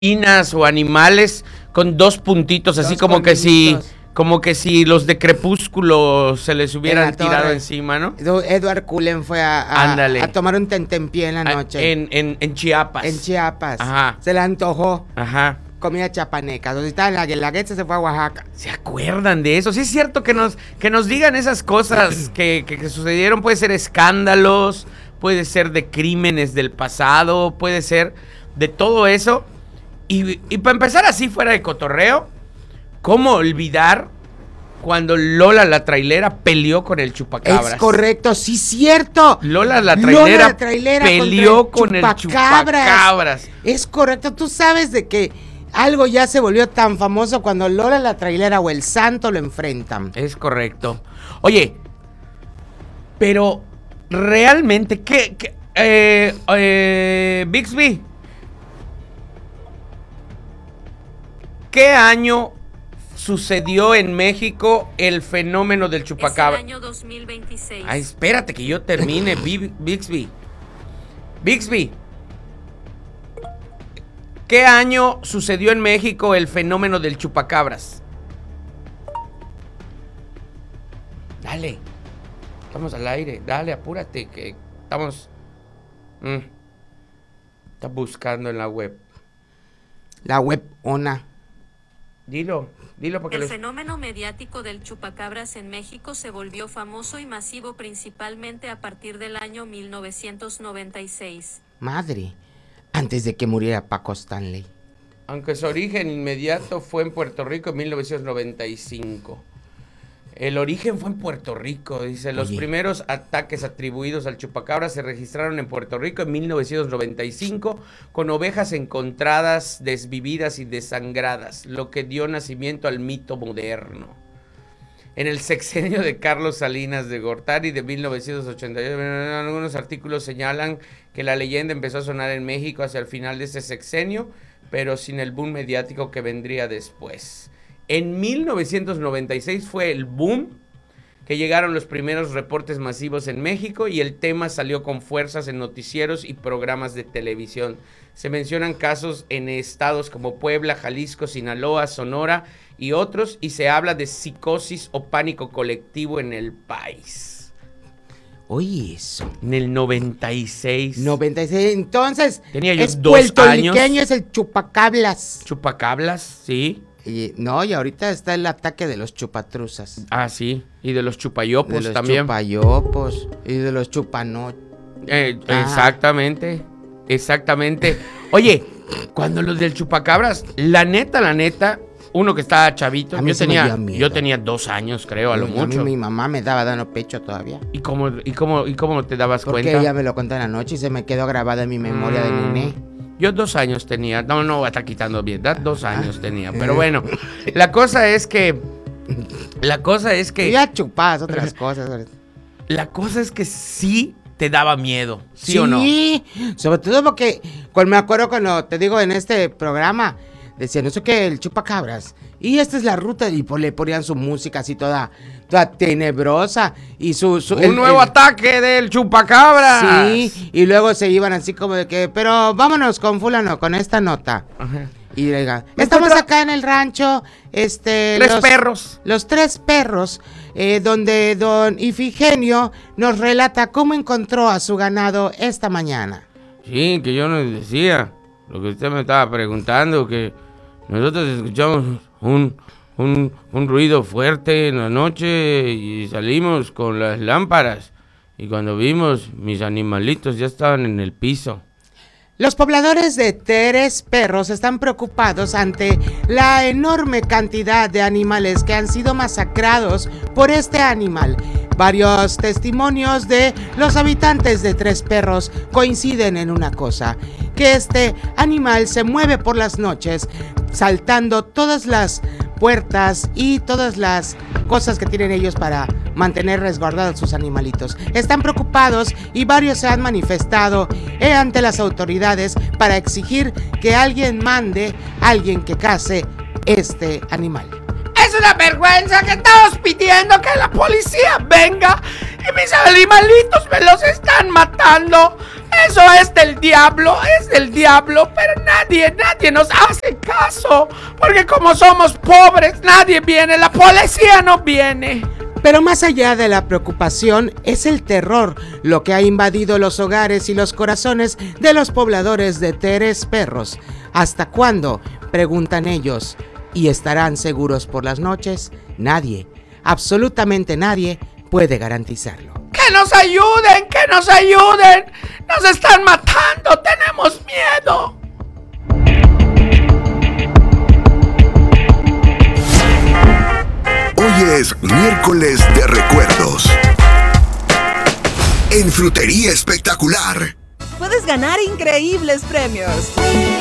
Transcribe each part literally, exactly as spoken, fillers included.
gallinas o animales con dos puntitos, así Dos como que si, conillitos. como que si los de Crepúsculo se les En hubieran la tirado torre. encima, ¿no? Edu- Edward Cullen fue a, a, Ándale. a tomar un tentempié en la Ah, noche. En, en, en Chiapas. En Chiapas. Ajá. Se le antojó Ajá. comida chapaneca. Donde estaba en la Guelaguetza se fue a Oaxaca. ¿Se acuerdan de eso? Sí es cierto que nos, que nos digan esas cosas que, que, que sucedieron. Puede ser escándalos, puede ser de crímenes del pasado, puede ser de todo eso. Y, y para empezar así fuera de cotorreo, ¿cómo olvidar cuando Lola la trailera peleó con el chupacabras? Es correcto, sí, cierto. Lola la Lola trailera, la trailera peleó contra el con el chupacabras. chupacabras. Es correcto, tú sabes de que algo ya se volvió tan famoso cuando Lola la trailera o el santo lo enfrentan. Es correcto. Oye, pero realmente, ¿qué? qué eh, eh, Bixby, ¿qué año sucedió en México el fenómeno del chupacabra? Es el año dos mil veintiséis. Ay, espérate que yo termine, Bi- Bixby. Bixby. ¿Qué año sucedió en México el fenómeno del chupacabras? Dale. Estamos al aire. Dale, apúrate, que estamos... Mm. Está buscando en la web. La web ona. Dilo, dilo porque El los... fenómeno mediático del chupacabras en México se volvió famoso y masivo principalmente a partir del año mil novecientos noventa y seis. Madre, antes de que muriera Paco Stanley. Aunque su origen inmediato fue en Puerto Rico en mil novecientos noventa y cinco. El origen fue en Puerto Rico, dice. Los Oye. primeros ataques atribuidos al chupacabra se registraron en Puerto Rico en mil novecientos noventa y cinco con ovejas encontradas, desvividas y desangradas, lo que dio nacimiento al mito moderno. En el sexenio de Carlos Salinas de Gortari de mil novecientos ochenta y ocho, algunos artículos señalan que la leyenda empezó a sonar en México hacia el final de ese sexenio, pero sin el boom mediático que vendría después. En mil novecientos noventa y seis fue el boom que llegaron los primeros reportes masivos en México y el tema salió con fuerzas en noticieros y programas de televisión. Se mencionan casos en estados como Puebla, Jalisco, Sinaloa, Sonora y otros, y se habla de psicosis o pánico colectivo en el país. Oye, eso. En el noventa y seis. noventa y seis, entonces. Tenía yo es dos puertorriqueño, años. es el chupacablas. Chupacablas, sí. Y, no, y ahorita está el ataque de los chupatruzas. Ah, sí. Y de los chupayopos de los también. chupayopos y de los chupano. Eh, Ajá. exactamente, exactamente. Oye, cuando los del chupacabras, la neta, la neta, uno que estaba chavito, A mí yo sí me tenía, dio miedo. yo tenía dos años, creo, a lo A mí mucho. mi mamá me daba dando pecho todavía. ¿Y cómo, y cómo, y cómo te dabas Porque cuenta? ella me lo contó en la noche y se me quedó grabada en mi memoria de Mm, niñez. Yo dos años tenía, no, no, está quitando bien, da- dos años tenía, pero bueno, la cosa es que, la cosa es Y que, ya chupas otras cosas. la cosa es que sí te daba miedo, ¿sí, o no? Sí, sobre todo porque cuando me acuerdo cuando te digo en este programa, decían, no sé qué, el chupacabras. Y esta es la ruta, y pues le ponían su música así toda, toda tenebrosa. Y su, su Un el- nuevo el- ataque del chupacabras. Sí, y luego se iban así como de que, pero vámonos con fulano, con esta nota. Ajá. Y diga, Me estamos encuentro- acá en el rancho, este... Tres los- perros. Los tres perros, eh, donde don Ifigenio nos relata cómo encontró a su ganado esta mañana. Sí, que yo no decía. Lo que usted me estaba preguntando, que nosotros escuchamos un, un, un ruido fuerte en la noche y salimos con las lámparas. Y cuando vimos, mis animalitos ya estaban en el piso. Los pobladores de Tres Perros están preocupados ante la enorme cantidad de animales que han sido masacrados por este animal. Varios testimonios de los habitantes de Tres Perros coinciden en una cosa, que este animal se mueve por las noches, saltando todas las puertas y todas las cosas que tienen ellos para mantener resguardados sus animalitos. Están preocupados y varios se han manifestado eh, ante las autoridades para exigir que alguien mande a alguien que case este animal. Es una vergüenza que estamos pidiendo que la policía venga y mis animalitos me los están matando. Eso es del diablo, es del diablo, pero nadie, nadie nos hace caso, porque como somos pobres, nadie viene, la policía no viene. Pero más allá de la preocupación, es el terror lo que ha invadido los hogares y los corazones de los pobladores de Tres Perros. ¿Hasta cuándo?, preguntan ellos. ¿Y estarán seguros por las noches? Nadie, absolutamente nadie, puede garantizarlo. ¡Que nos ayuden! ¡Que nos ayuden! ¡Nos están matando! ¡Tenemos miedo! Hoy es miércoles de recuerdos. En Frutería Espectacular puedes ganar increíbles premios.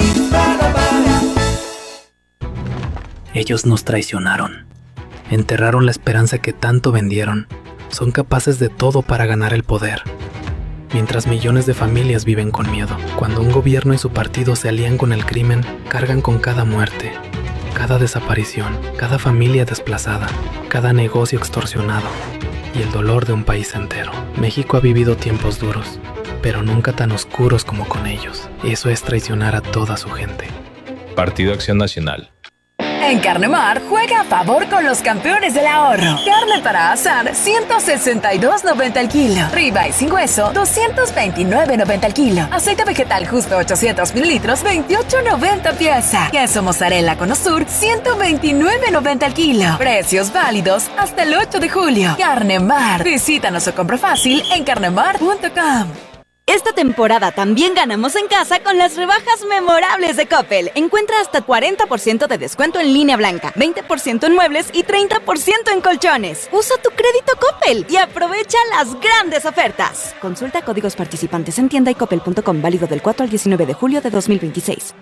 Ellos nos traicionaron. Enterraron la esperanza que tanto vendieron. Son capaces de todo para ganar el poder. Mientras millones de familias viven con miedo. Cuando un gobierno y su partido se alían con el crimen, cargan con cada muerte, cada desaparición, cada familia desplazada, cada negocio extorsionado y el dolor de un país entero. México ha vivido tiempos duros, pero nunca tan oscuros como con ellos. Eso es traicionar a toda su gente. Partido Acción Nacional. En Carnemar, juega a favor con los campeones del ahorro. Carne para asar, ciento sesenta y dos noventa el kilo. Ribeye sin hueso, doscientos veintinueve noventa el kilo. Aceite vegetal justo ochocientos mililitros, veintiocho noventa pieza. Queso mozzarella con Osur, ciento veintinueve noventa el kilo. Precios válidos hasta el ocho de julio. Carnemar. Visítanos o compra fácil en carnemar punto com. Esta temporada también ganamos en casa con las rebajas memorables de Coppel. Encuentra hasta cuarenta por ciento de descuento en línea blanca, veinte por ciento en muebles y treinta por ciento en colchones. Usa tu crédito Coppel y aprovecha las grandes ofertas. Consulta códigos participantes en tienda y coppel punto com, válido del cuatro al diecinueve de julio de dos mil veintiséis.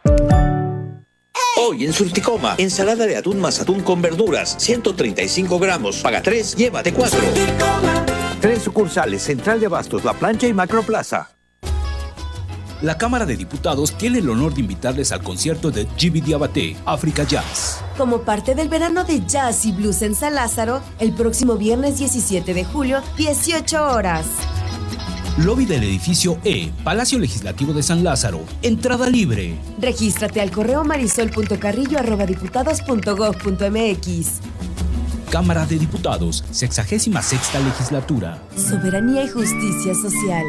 Hoy en Surticoma, ensalada de atún más atún con verduras, ciento treinta y cinco gramos, paga tres, llévate cuatro. Tres sucursales, Central de Abastos, La Plancha y Macroplaza. La Cámara de Diputados tiene el honor de invitarles al concierto de Djiby Diabaté, África Jazz. Como parte del verano de Jazz y Blues en San Lázaro, el próximo viernes diecisiete de julio, dieciocho horas. Lobby del edificio E, Palacio Legislativo de San Lázaro. Entrada libre. Regístrate al correo marisol punto carrillo arroba diputados punto gob punto mx. Cámara de Diputados, sexagésima sexta legislatura. Soberanía y justicia social.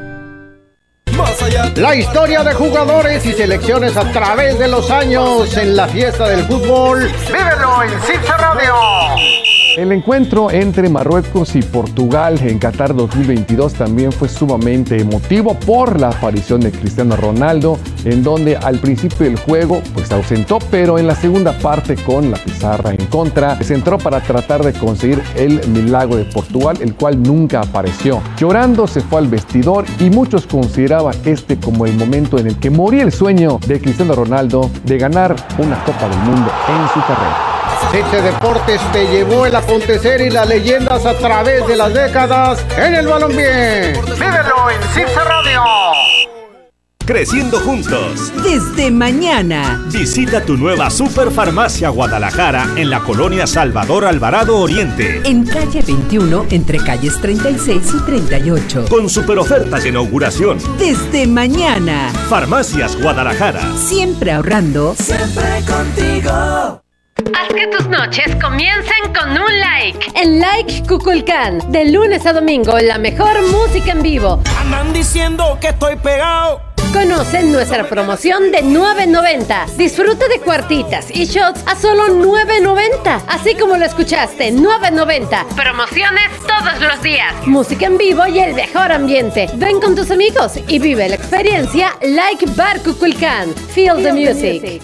Más allá. La historia de jugadores y selecciones a través de los años en la fiesta del fútbol. ¡Vívelo en Cipsa Radio! El encuentro entre Marruecos y Portugal en Qatar dos mil veintidós también fue sumamente emotivo por la aparición de Cristiano Ronaldo, en donde al principio del juego pues se ausentó, pero en la segunda parte, con la pizarra en contra, se entró para tratar de conseguir el milagro de Portugal, el cual nunca apareció. Llorando se fue al vestidor y muchos consideraban este como el momento en el que moría el sueño de Cristiano Ronaldo de ganar una Copa del Mundo en su carrera. Cipse Deportes te llevó el acontecer y las leyendas a través de las décadas en el balompié. ¡Vívelo en Cipse Radio! Creciendo juntos. Desde mañana. Visita tu nueva Superfarmacia Guadalajara en la colonia Salvador Alvarado Oriente. En calle veintiuno, entre calles treinta y seis y treinta y ocho. Con super ofertas de inauguración. Desde mañana. Farmacias Guadalajara. Siempre ahorrando. Siempre contigo. Haz que tus noches comiencen con un like. En Like Kukulkan, de lunes a domingo, la mejor música en vivo. Andan diciendo que estoy pegado. Conoce nuestra promoción de nueve noventa. Disfruta de cuartitas y shots a solo nueve noventa. Así como lo escuchaste, nueve noventa. Promociones todos los días. Música en vivo y el mejor ambiente. Ven con tus amigos y vive la experiencia Like Bar Kukulkan. Feel the music.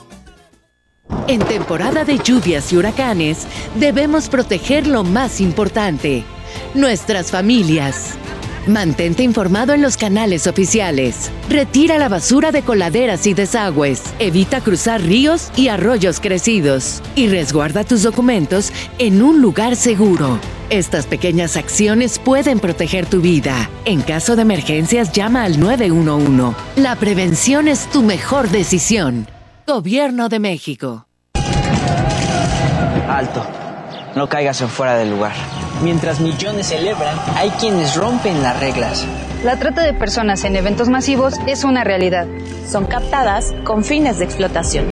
En temporada de lluvias y huracanes, debemos proteger lo más importante, nuestras familias. Mantente informado en los canales oficiales. Retira la basura de coladeras y desagües. Evita cruzar ríos y arroyos crecidos. Y resguarda tus documentos en un lugar seguro. Estas pequeñas acciones pueden proteger tu vida. En caso de emergencias, llama al nueve uno uno. La prevención es tu mejor decisión. Gobierno de México. Alto, no caigas en fuera del lugar. Mientras millones celebran, hay quienes rompen las reglas. La trata de personas en eventos masivos es una realidad. Son captadas con fines de explotación.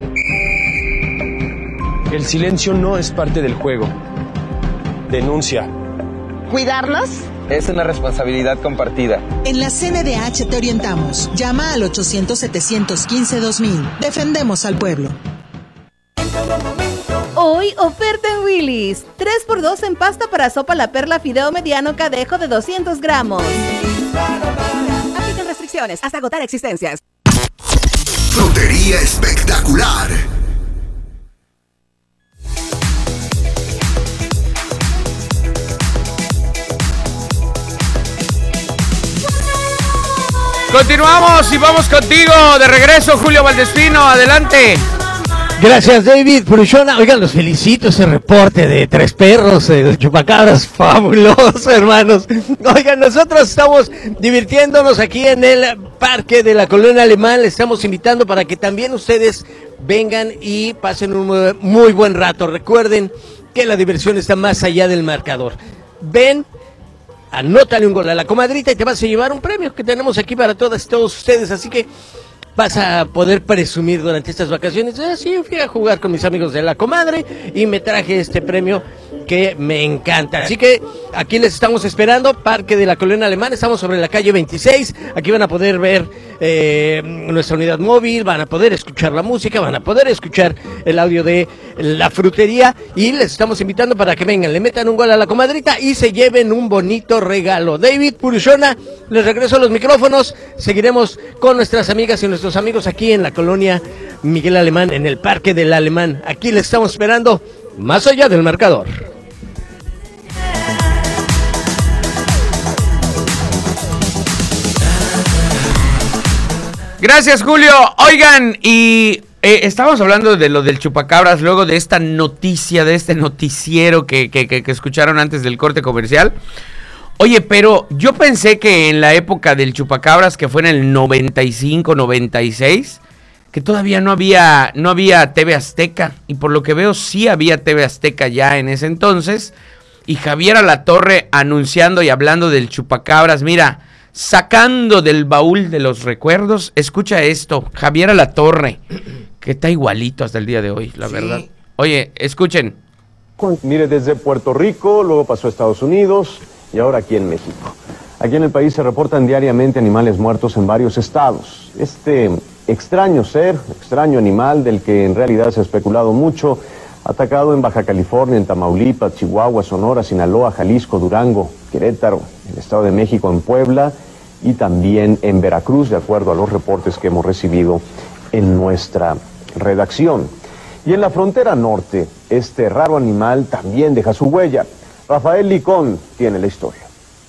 El silencio no es parte del juego. Denuncia. ¿Cuidarlos? Es una responsabilidad compartida. En la C N D H te orientamos. Llama al ochocientos, setecientos quince, dos mil. Defendemos al pueblo. Hoy, oferta en Willy's. tres por dos en pasta para sopa La Perla Fideo Mediano Cadejo de doscientos gramos. Aplican restricciones hasta agotar existencias. Frutería espectacular. Continuamos y vamos contigo de regreso, Julio Valdespino, adelante. Gracias, David Purushona. Oigan, los felicito, ese reporte de Tres Perros, eh, de Chupacabras, fabuloso, hermanos. Oigan, nosotros estamos divirtiéndonos aquí en el parque de la Colonia Alemán. Les estamos invitando para que también ustedes vengan y pasen un muy, muy buen rato. Recuerden que la diversión está más allá del marcador. Ven, anótale un gol a la comadrita y te vas a llevar un premio que tenemos aquí para todas y todos ustedes. Así que vas a poder presumir durante estas vacaciones. Ah, sí, fui a jugar con mis amigos de la comadre y me traje este premio que me encanta. Así que aquí les estamos esperando, Parque de la Colonia Alemán. Estamos sobre la calle veintiséis. Aquí van a poder ver eh, nuestra unidad móvil, van a poder escuchar la música, van a poder escuchar el audio de la frutería. Y les estamos invitando para que vengan, le metan un gol a la comadrita y se lleven un bonito regalo. David Purushona, les regreso a los micrófonos. Seguiremos con nuestras amigas y nuestros amigos aquí en la Colonia Miguel Alemán, en el Parque del Alemán. Aquí les estamos esperando, más allá del marcador. Gracias, Julio. Oigan, y eh, estábamos hablando de lo del chupacabras, luego de esta noticia, de este noticiero que, que, que, que escucharon antes del corte comercial. Oye, pero yo pensé que en la época del chupacabras, que fue en el noventa y cinco, noventa y seis, que todavía no había, no había T V Azteca, y por lo que veo sí había T V Azteca ya en ese entonces, y Javier Alatorre anunciando y hablando del chupacabras. Mira, sacando del baúl de los recuerdos, escucha esto, Javier Alatorre, que está igualito hasta el día de hoy, la sí. verdad. Oye, escuchen. Mire, desde Puerto Rico, luego pasó a Estados Unidos y ahora aquí en México. Aquí en el país se reportan diariamente animales muertos en varios estados. Este extraño ser, extraño animal del que en realidad se ha especulado mucho, atacado en Baja California, en Tamaulipas, Chihuahua, Sonora, Sinaloa, Jalisco, Durango, Querétaro, el Estado de México, en Puebla y también en Veracruz, de acuerdo a los reportes que hemos recibido en nuestra redacción. Y en la frontera norte, este raro animal también deja su huella. Rafael Licón tiene la historia.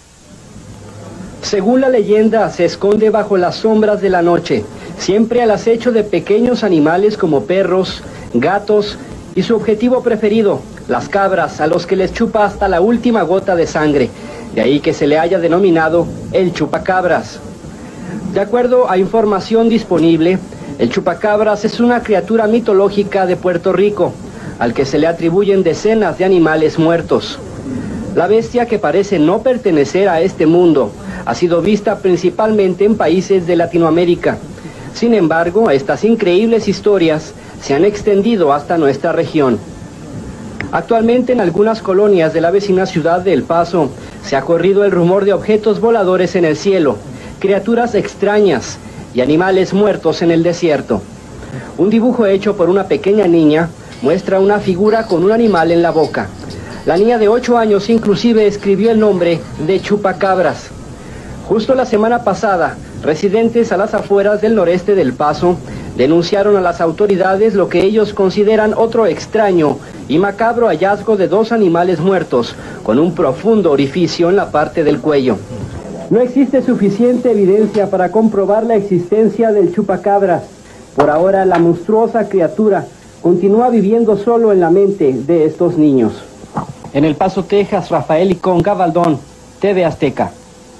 Según la leyenda, se esconde bajo las sombras de la noche, siempre al acecho de pequeños animales como perros, gatos y su objetivo preferido, las cabras, a los que les chupa hasta la última gota de sangre. De ahí que se le haya denominado el chupacabras. De acuerdo a información disponible, el chupacabras es una criatura mitológica de Puerto Rico, al que se le atribuyen decenas de animales muertos. La bestia, que parece no pertenecer a este mundo, ha sido vista principalmente en países de Latinoamérica. Sin embargo, estas increíbles historias se han extendido hasta nuestra región. Actualmente en algunas colonias de la vecina ciudad de El Paso se ha corrido el rumor de objetos voladores en el cielo, criaturas extrañas y animales muertos en el desierto. Un dibujo hecho por una pequeña niña muestra una figura con un animal en la boca. La niña de ocho años inclusive escribió el nombre de chupacabras. Justo la semana pasada, residentes a las afueras del noreste del Paso denunciaron a las autoridades lo que ellos consideran otro extraño y macabro hallazgo de dos animales muertos con un profundo orificio en la parte del cuello. No existe suficiente evidencia para comprobar la existencia del chupacabras. Por ahora, la monstruosa criatura continúa viviendo solo en la mente de estos niños. En El Paso, Texas, Rafael Licón Gabaldón, T V Azteca.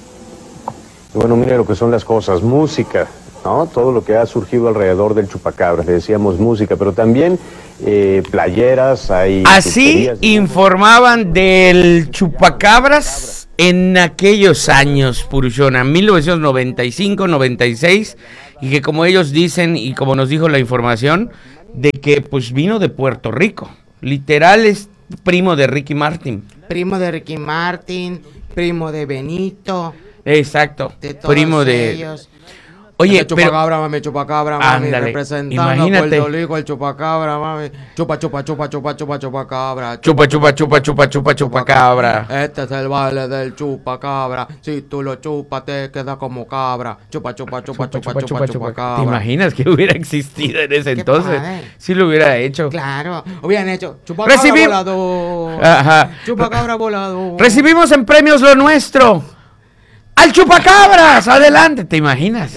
Bueno, mire lo que son las cosas, música, ¿no? Todo lo que ha surgido alrededor del chupacabras, le decíamos música, pero también eh, playeras, hay... Así informaban del chupacabras en aquellos años, Purushona, mil novecientos noventa y cinco, noventa y seis, y que como ellos dicen y como nos dijo la información, de que pues vino de Puerto Rico, literal es primo de Ricky Martin. Primo de Ricky Martin, primo de Benito. Exacto, de todos primo de ellos. Oye, me chupacabra, mami, chupacabra, mami, ándale, representando imagínate. a Puerto Rico, el chupacabra, mami, chupa, chupa, chupa, chupa, chupa, chupacabra, chupa, chupa, chupa, chupa, chupa, chupacabra. Este es el baile del chupacabra, si tú lo chupas te queda como cabra, chupa, chupa, chupa, chupa, chupa, chupa, chupacabra. ¿Te imaginas que hubiera existido en ese Qué entonces? padre. Sí lo hubiera hecho. Claro, hubieran hecho chupacabra Recibim- volador, Ajá. chupacabra volador. Recibimos en premios lo nuestro. ¡Al chupacabras! ¡Adelante! ¿Te imaginas?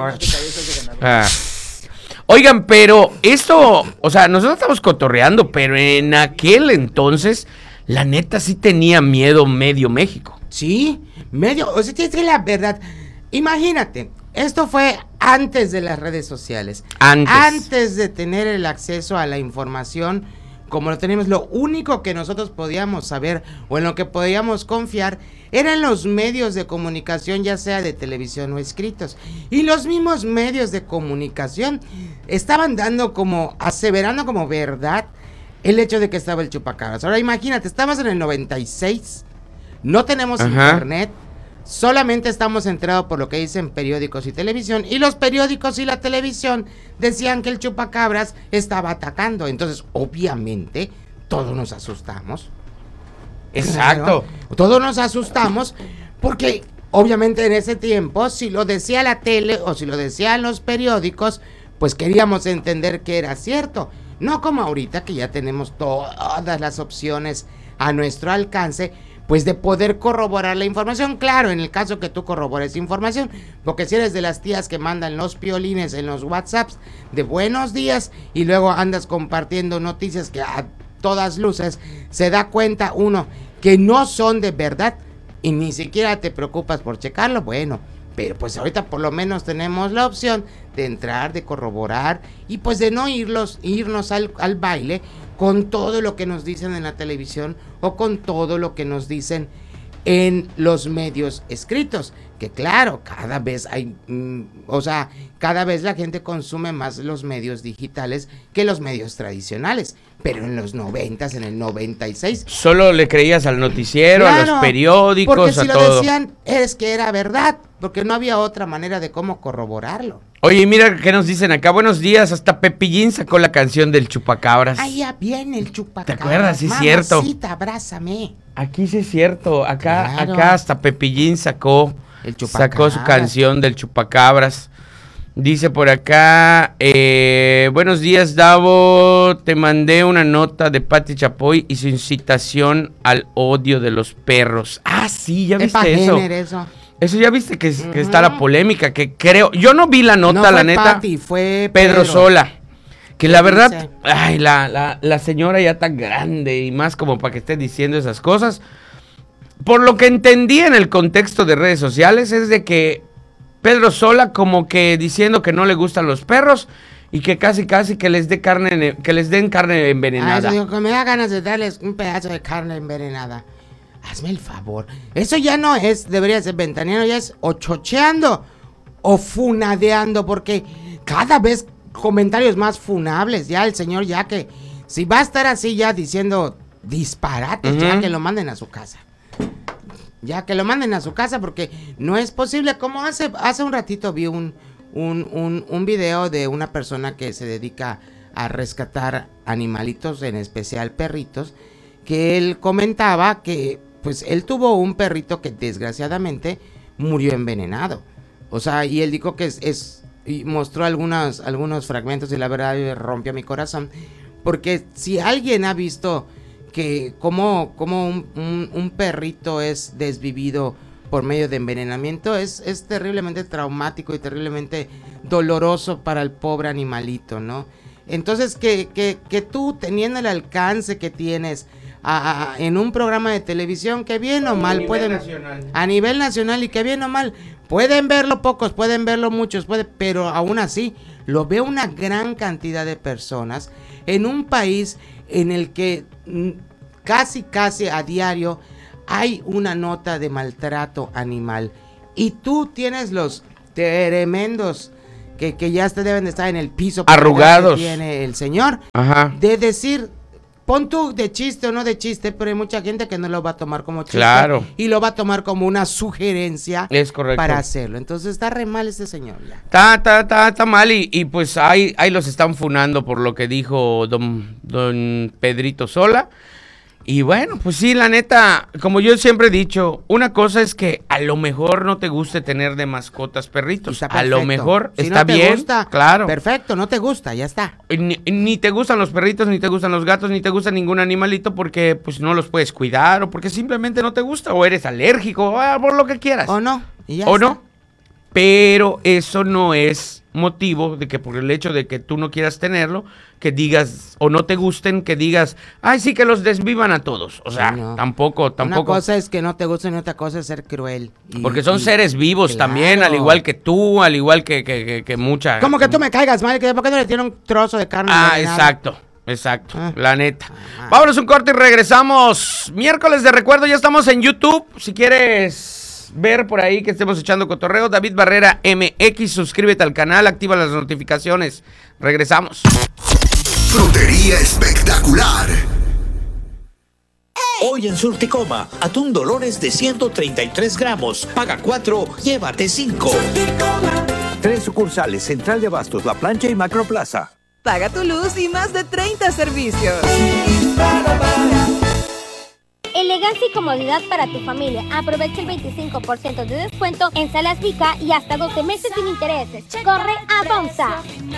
Ah. Oigan, pero esto, o sea, nosotros estamos cotorreando, pero en aquel entonces, la neta sí tenía miedo medio México. Sí, medio, o sea, es que la verdad, imagínate, esto fue antes de las redes sociales. Antes. Antes de tener el acceso a la información, como lo tenemos, lo único que nosotros podíamos saber o en lo que podíamos confiar eran los medios de comunicación, ya sea de televisión o escritos. Y los mismos medios de comunicación estaban dando como, aseverando como verdad el hecho de que estaba el chupacabras. Ahora imagínate, estamos en el noventa y seis, no tenemos Ajá. internet, solamente estamos enterados por lo que dicen periódicos y televisión, y los periódicos y la televisión decían que el chupacabras estaba atacando. Entonces, obviamente, todos nos asustamos. Exacto. Claro, todos nos asustamos porque, obviamente, en ese tiempo, si lo decía la tele o si lo decían los periódicos, pues queríamos entender que era cierto. No como ahorita que ya tenemos todas las opciones a nuestro alcance, pues de poder corroborar la información. Claro, en el caso que tú corrobores información, porque si eres de las tías que mandan los piolines en los WhatsApps de buenos días y luego andas compartiendo noticias que a todas luces se da cuenta uno que no son de verdad y ni siquiera te preocupas por checarlo, bueno, pero pues ahorita por lo menos tenemos la opción de entrar, de corroborar y pues de no irlos, irnos al, al baile con todo lo que nos dicen en la televisión o con todo lo que nos dicen en los medios escritos, que claro, cada vez hay, mm, o sea, cada vez la gente consume más los medios digitales que los medios tradicionales, pero en los noventas, en el noventa y seis... Solo le creías al noticiero, Claro, a los periódicos, porque si a lo todo. decían es que era verdad, porque no había otra manera de cómo corroborarlo. Oye, mira qué nos dicen acá. Buenos días, hasta Pepillín sacó la canción del chupacabras. Ahí ya viene el chupacabras. ¿Te acuerdas? Sí, es cierto. Mamacita, abrázame. Aquí sí es cierto. Acá, Claro. acá hasta Pepillín sacó, El sacó su chupacabras. canción del chupacabras. Dice por acá, eh, buenos días, Davo. Te mandé una nota de Pati Chapoy y su incitación al odio de los perros. Ah, sí, ya Es pa' viste eso. género eso. Eso ya viste que, es- que está la polémica, que creo, yo no vi la nota, No fue la neta. Pati, fue Pedro, Pedro. Sola. Que la ¿Qué verdad, dice? ay, la, la, la señora ya tan grande y más como para que esté diciendo esas cosas. Por lo que entendí en el contexto de redes sociales es de que Pedro Sola como que diciendo que no le gustan los perros y que casi casi que les dé carne, que les den carne Ah, eso envenenada. digo, que me da ganas de darles un pedazo de carne envenenada. Hazme el favor. Eso ya no es, debería ser ventaneando, ya es o chocheando o funadeando, porque cada vez comentarios más funables. Ya el señor, ya que si va a estar así ya diciendo disparates, Ujú. ya que lo manden a su casa. Ya que lo manden a su casa, porque no es posible. Como hace, hace un ratito vi un, un, un, un video de una persona que se dedica a rescatar animalitos, en especial perritos, que él comentaba que pues él tuvo un perrito que desgraciadamente murió envenenado. O sea, y él dijo que es, es y mostró algunos, algunos fragmentos y la verdad rompió mi corazón. Porque si alguien ha visto que como, como un, un, un perrito es desvivido por medio de envenenamiento, es, es terriblemente traumático y terriblemente doloroso para el pobre animalito, ¿no? Entonces, que, que, que tú, teniendo el alcance que tienes a, a, en un programa de televisión, que bien o mal nivel pueden... nacional. A nivel nacional, y que bien o mal pueden verlo pocos, pueden verlo muchos, puede, pero aún así lo ve una gran cantidad de personas en un país en el que mm, casi casi a diario hay una nota de maltrato animal y tú tienes los tremendos que, que ya te deben de estar en el piso arrugados que tiene el señor. Ajá. De decir, pon tú de chiste o no de chiste, pero hay mucha gente que no lo va a tomar como chiste. Claro. Y lo va a tomar como una sugerencia. Es correcto. Para hacerlo. Entonces está re mal este señor ya. Está, está, está, está mal y, y pues ahí, ahí los están funando por lo que dijo don, don Pedrito Sola. Y bueno, pues sí, la neta, como yo siempre he dicho, una cosa es que a lo mejor no te guste tener de mascotas perritos. A lo mejor si está no te bien, gusta, claro. Perfecto, no te gusta, ya está. Ni, ni te gustan los perritos, ni te gustan los gatos, ni te gusta ningún animalito porque pues no los puedes cuidar o porque simplemente no te gusta o eres alérgico o por lo que quieras. O no, y ya o está. no. Pero eso no es motivo de que por el hecho de que tú no quieras tenerlo, que digas, o no te gusten, que digas, ay, sí, que los desvivan a todos. O sea, no. tampoco, tampoco. Una cosa es que no te gusten y otra cosa es ser cruel. Y, porque son y, seres vivos claro. también, al igual que tú, al igual que, que, que, que mucha. Como que tú me caigas mal, que ¿por qué no le tiene un trozo de carne? Ah, marinada? exacto. Exacto, Ah. la neta. Ah. Vámonos un corte y regresamos. Miércoles de recuerdo, ya estamos en YouTube. Si quieres ver por ahí que estemos echando cotorreo, David Barrera M X, suscríbete al canal, activa las notificaciones. Regresamos. Frutería espectacular. Hoy en Surticoma, atún Dolores de ciento treinta y tres gramos. Paga cuatro, llévate cinco. Tres sucursales, Central de Abastos, La Plancha y Macroplaza. Paga tu luz y más de treinta servicios. Elegancia y comodidad para tu familia. Aprovecha el veinticinco por ciento de descuento en Salas Vica y hasta doce meses sin intereses. Corre a Bonsa.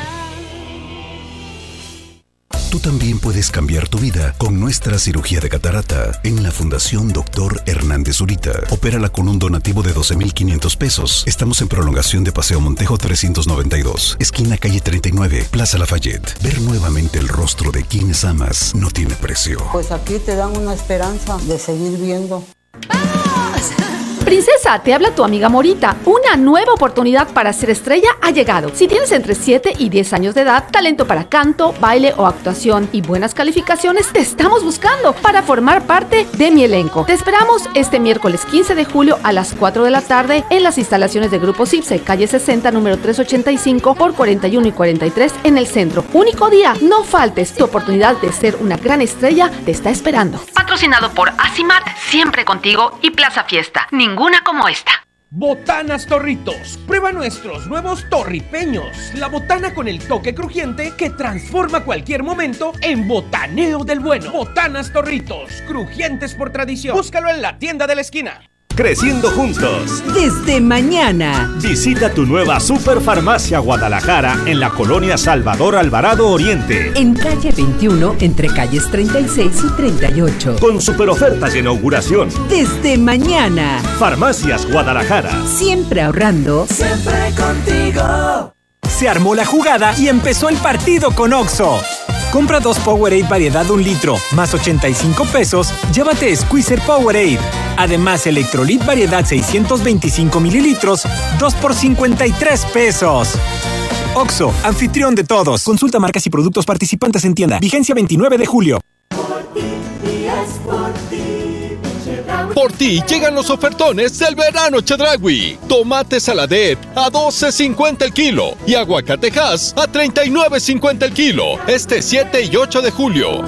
Tú también puedes cambiar tu vida con nuestra cirugía de catarata en la Fundación Doctor Hernández Zurita. Opérala con un donativo de doce mil quinientos pesos. Estamos en prolongación de Paseo Montejo trescientos noventa y dos, esquina calle treinta y nueve, Plaza Lafayette. Ver nuevamente el rostro de quienes amas no tiene precio. Pues aquí te dan una esperanza de seguir viendo. Princesa, te habla tu amiga Morita. Una nueva oportunidad para ser estrella ha llegado. Si tienes entre siete y diez años de edad, talento para canto, baile o actuación y buenas calificaciones, te estamos buscando para formar parte de mi elenco. Te esperamos este miércoles quince de julio a las cuatro de la tarde en las instalaciones de Grupo Cipse, calle sesenta, número trescientos ochenta y cinco por cuarenta y uno y cuarenta y tres en el centro. Único día, no faltes. Tu oportunidad de ser una gran estrella te está esperando. Patrocinado por Asimat, siempre contigo, y Plaza Fiesta. Ninguna como esta. Botanas Torritos. Prueba nuestros nuevos torripeños. La botana con el toque crujiente que transforma cualquier momento en botaneo del bueno. Botanas Torritos. Crujientes por tradición. Búscalo en la tienda de la esquina. Creciendo juntos. Desde mañana. Visita tu nueva Superfarmacia Guadalajara en la colonia Salvador Alvarado Oriente. En calle veintiuno, entre calles treinta y seis y treinta y ocho. Con super ofertas de inauguración. Desde mañana. Farmacias Guadalajara. Siempre ahorrando. Siempre contigo. Se armó la jugada y empezó el partido con Oxxo. Compra dos Powerade variedad un litro, más ochenta y cinco pesos, llévate Squeezer Powerade. Además, Electrolit variedad seiscientos veinticinco mililitros, dos por cincuenta y tres pesos. Oxxo, anfitrión de todos. Consulta marcas y productos participantes en tienda. Vigencia veintinueve de julio. Por ti llegan los ofertones del verano Chedraui. Tomate Saladet a doce cincuenta el kilo y aguacate Hass a treinta y nueve cincuenta el kilo. Este siete y ocho de julio.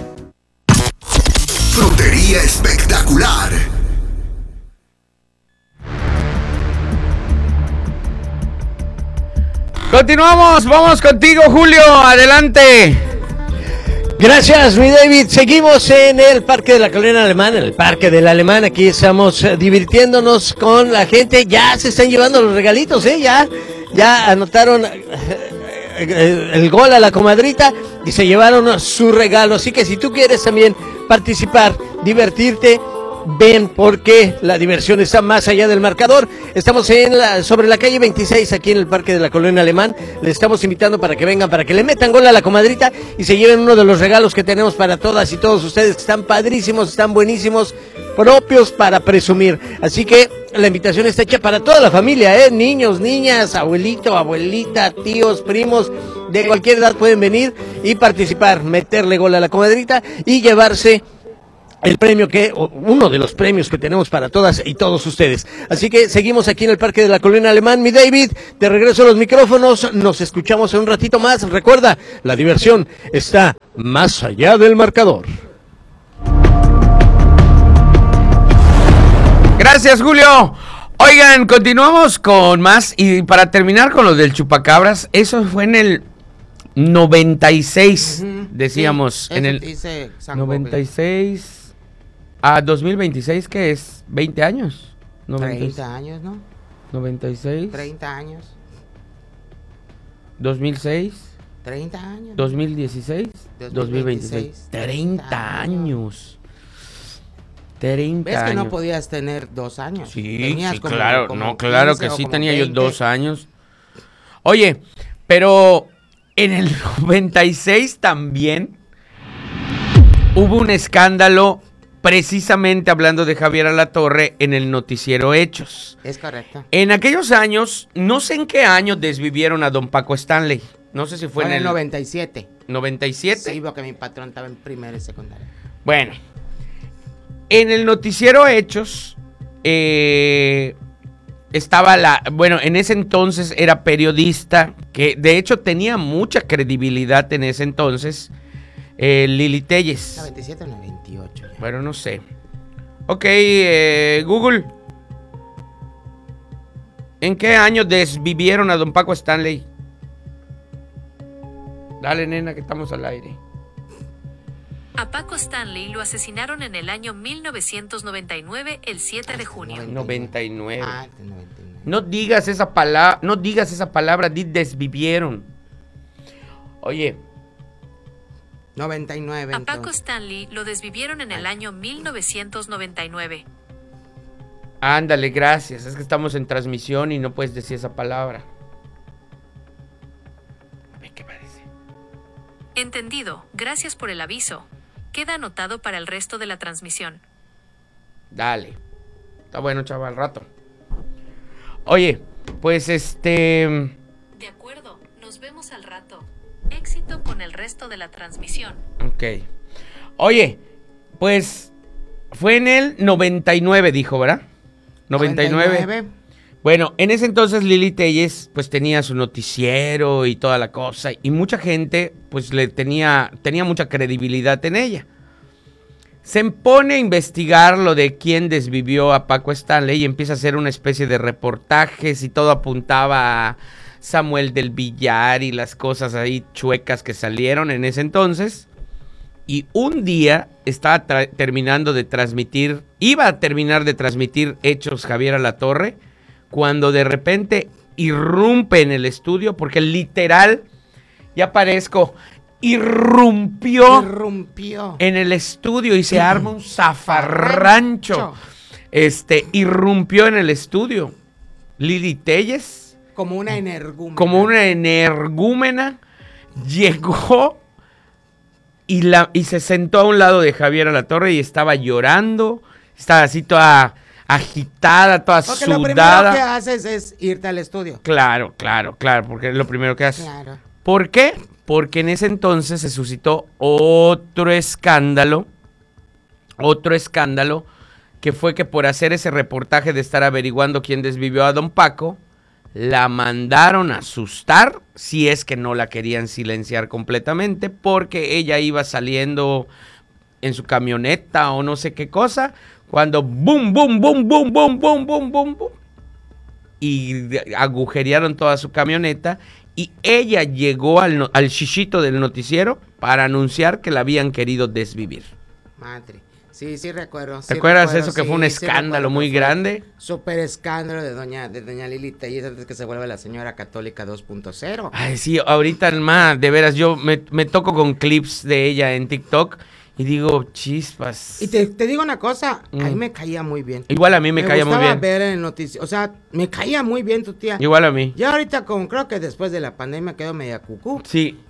Frutería espectacular. Continuamos, vamos contigo, Julio, adelante. Gracias, mi David. Seguimos en el Parque de la Colonia Alemana, en el Parque del Alemán. Aquí estamos eh, divirtiéndonos con la gente. Ya se están llevando los regalitos, ¿eh? Ya, ya anotaron eh, eh, el gol a la comadrita y se llevaron su regalo. Así que si tú quieres también participar, divertirte, ven, porque la diversión está más allá del marcador. Estamos en la, sobre la calle veintiséis, aquí en el Parque de la Colonia Alemán. Les estamos invitando para que vengan, para que le metan gol a la comadrita y se lleven uno de los regalos que tenemos para todas y todos ustedes, que están padrísimos, están buenísimos. propios para presumir. Así que la invitación está hecha para toda la familia, ¿eh? Niños, niñas, abuelito, abuelita, tíos, primos, de cualquier edad pueden venir y participar, meterle gol a la comadrita y llevarse el premio que, uno de los premios que tenemos para todas y todos ustedes. Así que seguimos aquí en el Parque de la Colonia Alemán. Mi David, te regreso a los micrófonos, nos escuchamos en un ratito más. Recuerda, la diversión está más allá del marcador. Gracias, Julio. Oigan, continuamos con más y para terminar con lo del chupacabras, eso fue en el noventa y seis, uh-huh. decíamos, sí, en el noventa y seis a dos mil veintiséis, que es veinte años. noventa, treinta años, ¿no? noventa y seis. treinta años. dos mil seis. treinta años. dos mil dieciséis. dos mil veintiséis. treinta años. treinta ¿Ves que años. no podías tener dos años? Sí, Tenías sí, como, claro, como no, claro que sí, como tenía veinte. yo dos años. Oye, pero en el noventa y seis también hubo un escándalo, precisamente hablando de Javier Alatorre, en el noticiero Hechos. Es correcto. En aquellos años, no sé en qué año desvivieron a don Paco Stanley. No sé si fue, Fue en en el el noventa y siete. noventa y siete. Sí, porque mi patrón estaba en primera y secundaria. Bueno, en el noticiero Hechos eh, estaba la... Bueno, en ese entonces era periodista, que de hecho tenía mucha credibilidad en ese entonces, eh, Lili Telles. noventa y siete o noventa y ocho. Ya. Bueno, no sé. Ok, eh, Google. ¿En qué año desvivieron a don Paco Stanley? Dale, nena, que estamos al aire. A Paco Stanley lo asesinaron en el año mil novecientos noventa y nueve, el siete de junio. noventa y nueve. Ah, el noventa y nueve. No digas esa palabra, no digas esa palabra, di desvivieron. Oye. noventa y nueve. A Paco Stanley lo desvivieron en el año mil novecientos noventa y nueve. Ándale, gracias. Es que estamos en transmisión y no puedes decir esa palabra. A ver qué parece. Entendido. Gracias por el aviso. Queda anotado para el resto de la transmisión. Dale. Está bueno, chaval, rato. Oye, pues este... De acuerdo. Nos vemos al rato. Éxito con el resto de la transmisión. Ok. Oye, pues fue en el noventa y nueve, dijo, ¿verdad? noventa y nueve. noventa y nueve. Bueno, en ese entonces Lili Telles pues tenía su noticiero y toda la cosa, y mucha gente pues le tenía, tenía mucha credibilidad en ella. Se pone a investigar lo de quién desvivió a Paco Stanley y empieza a hacer una especie de reportajes y todo apuntaba a Samuel del Villar y las cosas ahí chuecas que salieron en ese entonces. Y un día estaba tra- terminando de transmitir, iba a terminar de transmitir Hechos Javier Alatorre, cuando de repente irrumpe en el estudio, porque literal, ya parezco, irrumpió, irrumpió en el estudio y se arma un zafarrancho. Este, irrumpió en el estudio. Lili Telles, como una energúmena. Como una energúmena, llegó y, la, y se sentó a un lado de Javier Alatorre y estaba llorando, estaba así toda agitada, toda porque sudada. Porque lo primero que haces es irte al estudio. Claro, claro, claro, porque es lo primero que haces. Claro. ¿Por qué? Porque en ese entonces se suscitó otro escándalo, otro escándalo, que fue que por hacer ese reportaje de estar averiguando quién desvivió a don Paco, la mandaron a asustar, si es que no la querían silenciar completamente, porque ella iba saliendo en su camioneta o no sé qué cosa, cuando boom, boom, boom, boom, boom, boom, boom, boom, boom, y agujerearon toda su camioneta, y ella llegó al, no, al chichito del noticiero para anunciar que la habían querido desvivir. Madre. Sí, sí recuerdo. ¿Te sí acuerdas recuerdo, eso que sí, fue un escándalo sí muy grande? Súper escándalo de doña, de doña Lili Telles antes que se vuelva la señora católica dos punto cero. Ay, sí, ahorita más, de veras, yo me, me toco con clips de ella en TikTok y digo, chispas. Y te, te digo una cosa, Mm. a mí me caía muy bien. Igual a mí me, caía muy bien. Me gustaba ver en noticias, o sea, me caía muy bien tu tía. Igual a mí. Ya ahorita, como creo que después de la pandemia quedó media cucú. Sí.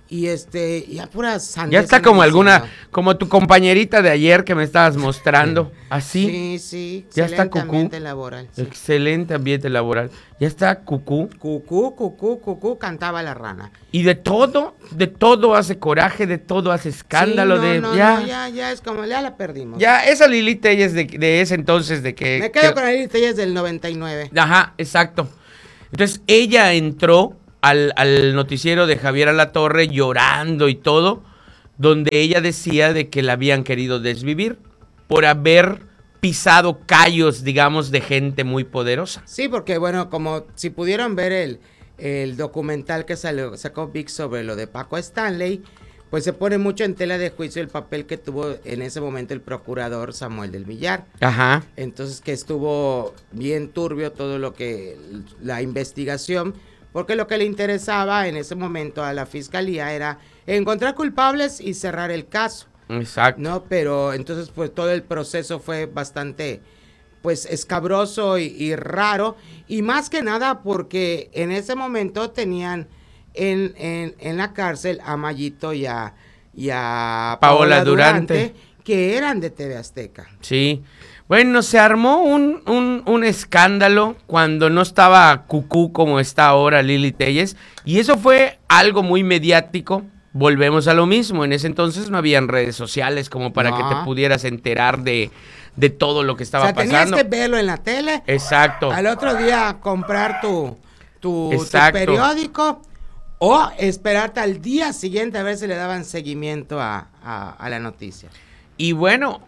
Y este, y a puras sandeces. Ya está como alguna, como tu compañerita de ayer que me estabas mostrando, así. Sí, sí, ya está excelente cucú. ambiente laboral. Sí. Excelente ambiente laboral. Ya está cucú. Cucú, cucú, cucú, cantaba la rana. Y de todo, de todo hace coraje, de todo hace escándalo, sí, no, de no, ya. No, ya, ya es como, ya la perdimos. Ya, esa Lili Telles de, de ese entonces de que. Me quedo que, con la Lili Telles del noventa y nueve. Ajá, exacto. Entonces ella entró Al, al noticiero de Javier Alatorre llorando y todo, donde ella decía de que la habían querido desvivir por haber pisado callos, digamos, de gente muy poderosa. Sí, porque bueno, como si pudieron ver el, el documental que salió, sacó Vic sobre lo de Paco Stanley, pues se pone mucho en tela de juicio el papel que tuvo en ese momento el procurador Samuel del Villar. Ajá. Entonces que estuvo bien turbio todo lo que, la investigación, porque lo que le interesaba en ese momento a la fiscalía era encontrar culpables y cerrar el caso. Exacto. No, pero entonces pues todo el proceso fue bastante pues escabroso y, y raro, y más que nada porque en ese momento tenían en, en, en la cárcel a Mayito y a, y a Paola, Paola Durante. Durante, que eran de T V Azteca. Sí. Bueno, se armó un, un, un escándalo cuando no estaba cucú como está ahora Lili Telles, y eso fue algo muy mediático. Volvemos a lo mismo, en ese entonces no habían redes sociales como para No. que te pudieras enterar de, de todo lo que estaba O sea, pasando. tenías que verlo en la tele. Exacto. Al otro día comprar tu, tu, tu Exacto. periódico o esperarte al día siguiente a ver si le daban seguimiento a, a, a la noticia. Y bueno,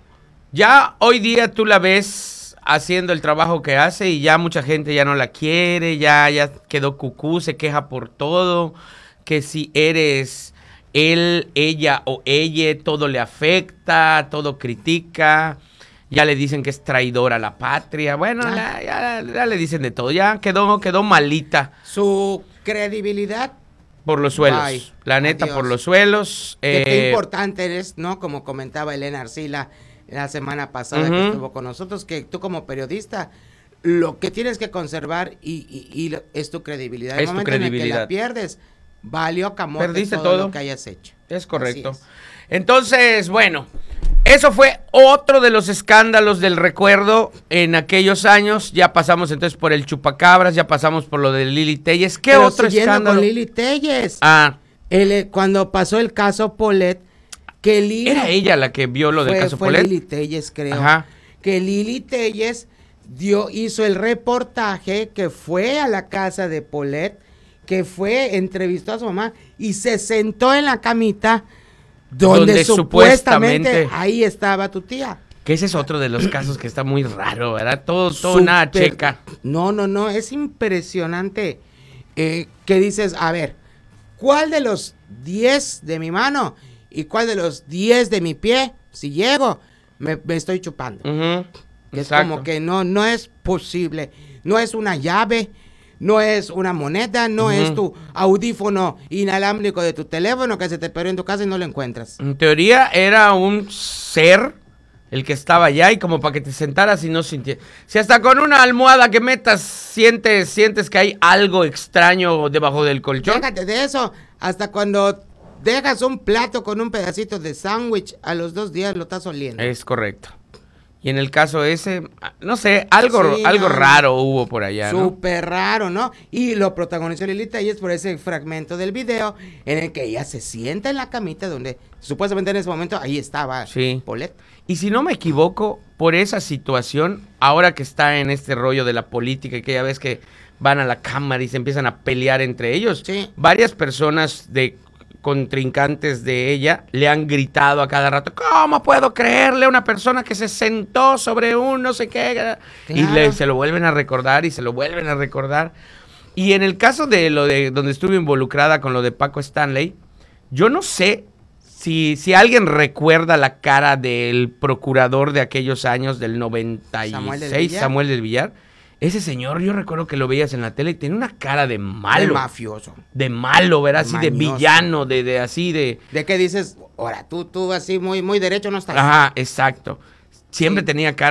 ya hoy día tú la ves haciendo el trabajo que hace y ya mucha gente ya no la quiere, ya, ya quedó cucú, se queja por todo, que si eres él, ella o ella, todo le afecta, todo critica, ya le dicen que es traidora a la patria, bueno, Ah. la- ya, ya le dicen de todo, ya quedó, quedó malita. Su credibilidad. Por los suelos, Bye. la neta, Adiós. por los suelos. Que qué eh, importante es, ¿no? Como comentaba Elena Arcila la semana pasada Ujú. que estuvo con nosotros, que tú como periodista lo que tienes que conservar y, y- y lo- es tu credibilidad. El Es tu momento en el que credibilidad. la pierdes, valió camote Perdiste todo, todo. lo que hayas hecho. Es correcto. Así es. Entonces, bueno, eso fue otro de los escándalos del recuerdo en aquellos años. Ya pasamos entonces por el chupacabras, ya pasamos por lo de Lili Telles. ¿Qué Pero otro siguiendo escándalo? con Lili Telles. Ah, El, eh, cuando pasó el caso Polet, que Lili... era ella la que vio lo del fue, caso fue Polet. Lili Telles, creo. Ajá. Que Lili Telles dio, hizo el reportaje, que fue a la casa de Polet, que fue, entrevistó a su mamá y se sentó en la camita donde, Donde supuestamente, supuestamente- ahí estaba tu tía. Que ese es otro de los casos que está muy raro, ¿verdad? Todo, todo nada Súper- checa. No, no, no, es impresionante eh, que dices, a ver, ¿cuál de los diez de mi mano y cuál de los diez de mi pie, si llego, me, me estoy chupando? Ujú, Es exacto. como que no, no es posible, no es una llave, no es una moneda, no Ujú. es tu audífono inalámbrico de tu teléfono que se te perdió en tu casa y no lo encuentras. En teoría era un ser el que estaba allá y como para que te sentaras y no sintieras. Si hasta con una almohada que metas sientes, sientes que hay algo extraño debajo del colchón. Déjate de eso, hasta cuando dejas un plato con un pedacito de sándwich, a los dos días lo estás oliendo. Es correcto. Y en el caso ese, no sé, algo, Sí, algo no, raro hubo por allá, ¿no? Súper raro, ¿no? Y lo protagonizó Lili Telles por ese fragmento del video en el que ella se sienta en la camita donde supuestamente en ese momento ahí estaba Sí. Polet. Y si no me equivoco, por esa situación, ahora que está en este rollo de la política y que ya ves que van a la cámara y se empiezan a pelear entre ellos, Sí. varias personas de contrincantes de ella le han gritado a cada rato, ¿cómo puedo creerle a una persona que se sentó sobre un no sé qué? Y Claro. le, se lo vuelven a recordar y se lo vuelven a recordar. Y en el caso de lo de donde estuve involucrada con lo de Paco Stanley, yo no sé si, si alguien recuerda la cara del procurador de aquellos años, del noventa y seis, Samuel del Villar. Samuel del Villar. Ese señor, yo recuerdo que lo veías en la tele y tenía una cara de malo. De mafioso. De malo, ¿verdad? Así de Mañoso. villano, de, de así de... ¿De qué dices? Ahora, tú, tú así muy, muy derecho no estás. Ajá, exacto. Siempre Sí. tenía cara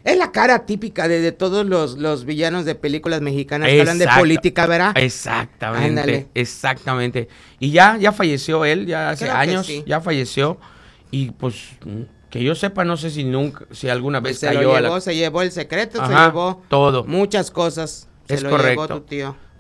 Es la cara típica de, de todos los, los villanos de películas mexicanas que hablan de política, ¿verdad? Exactamente, Ándale. exactamente. Y ya, ya falleció él, ya hace Creo que años, sí. ya falleció. Y pues, que yo sepa, no sé si nunca, si alguna vez Pues se cayó lo a llevó, la... se llevó el secreto, se Ajá, llevó todo. muchas cosas. Se Es lo correcto. llevó tu tío.